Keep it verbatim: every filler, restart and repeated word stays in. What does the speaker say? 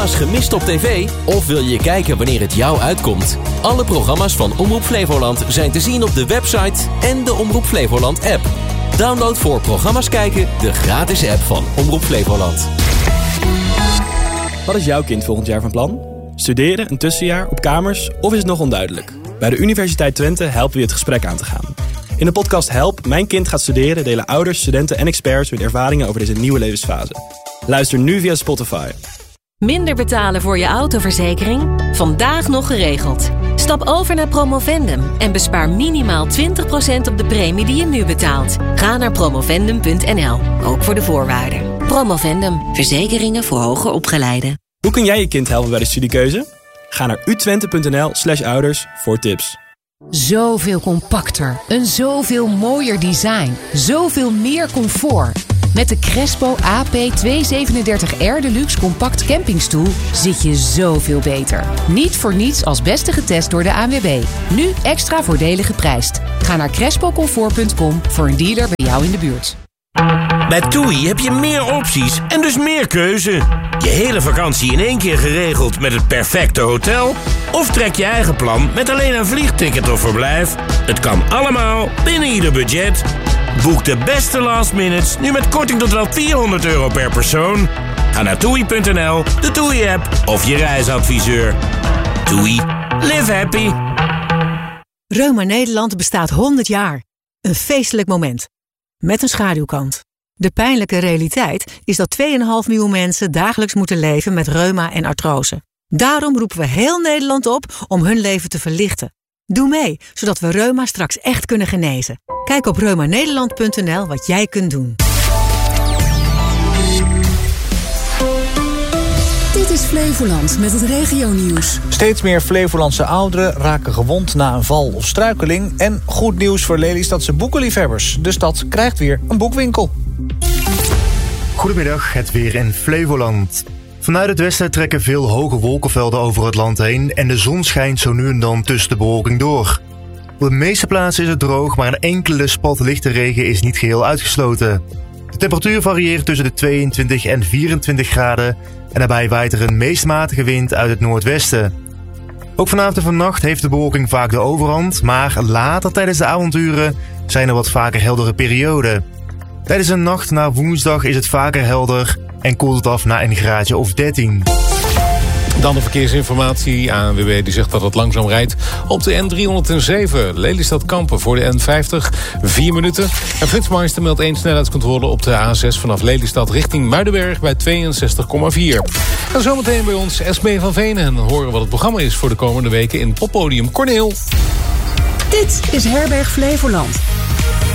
Gemist op tv? Of wil je kijken wanneer het jou uitkomt? Alle programma's van Omroep Flevoland zijn te zien op de website en de Omroep Flevoland app. Download voor programma's kijken de gratis app van Omroep Flevoland. Wat is jouw kind volgend jaar van plan? Studeren, een tussenjaar, op kamers of is het nog onduidelijk? Bij de Universiteit Twente helpen we je het gesprek aan te gaan. In de podcast Help, mijn kind gaat studeren delen ouders, studenten en experts hun ervaringen over deze nieuwe levensfase. Luister nu via Spotify. Minder betalen voor je autoverzekering? Vandaag nog geregeld. Stap over naar Promovendum en bespaar minimaal twintig procent op de premie die je nu betaalt. Ga naar promovendum punt n l, ook voor de voorwaarden. Promovendum, verzekeringen voor hoger opgeleiden. Hoe kun jij je kind helpen bij de studiekeuze? Ga naar utwente punt n l slash ouders voor tips. Zoveel compacter, een zoveel mooier design, zoveel meer comfort. Met de Crespo A P tweehonderdzevenendertig R Deluxe Compact Campingstoel zit je zoveel beter. Niet voor niets als beste getest door de A N W B. Nu extra voordelig geprijsd. Ga naar crespo comfort punt com voor een dealer bij jou in de buurt. Bij TUI heb je meer opties en dus meer keuze. Je hele vakantie in één keer geregeld met het perfecte hotel? Of trek je eigen plan met alleen een vliegticket of verblijf? Het kan allemaal binnen ieder budget. Boek de beste last minutes nu met korting tot wel vierhonderd euro per persoon. Ga naar toei punt n l, de TUI-app of je reisadviseur. TUI. Live happy. Reuma Nederland bestaat honderd jaar. Een feestelijk moment. Met een schaduwkant. De pijnlijke realiteit is dat twee komma vijf miljoen mensen dagelijks moeten leven met reuma en artrose. Daarom roepen we heel Nederland op om hun leven te verlichten. Doe mee, zodat we reuma straks echt kunnen genezen. Kijk op reuma nederland punt n l wat jij kunt doen. Dit is Flevoland met het regionieuws. Steeds meer Flevolandse ouderen raken gewond na een val of struikeling. En goed nieuws voor Lelystadse boekenliefhebbers. De stad krijgt weer een boekwinkel. Goedemiddag, het weer in Flevoland. Vanuit het westen trekken veel hoge wolkenvelden over het land heen en de zon schijnt zo nu en dan tussen de bewolking door. Op de meeste plaatsen is het droog, maar een enkele spat lichte regen is niet geheel uitgesloten. De temperatuur varieert tussen de tweeëntwintig en vierentwintig graden en daarbij waait er een meest matige wind uit het noordwesten. Ook vanavond en vannacht heeft de bewolking vaak de overhand, maar later tijdens de avonduren zijn er wat vaker heldere perioden. Tijdens de nacht naar woensdag is het vaker helder en koelt het af naar een graadje of dertien. Dan de verkeersinformatie. A N W B die zegt dat het langzaam rijdt op de N driehonderdzeven. Lelystad-Kampen voor de N vijftig. Vier minuten. En Flitsmeister meldt één snelheidscontrole op de A zes vanaf Lelystad richting Muidenberg bij tweeënzestig komma vier. En zometeen bij ons Esmee van Venen. En dan horen we wat het programma is voor de komende weken in Poppodium Corneel. Dit is Herberg Flevoland.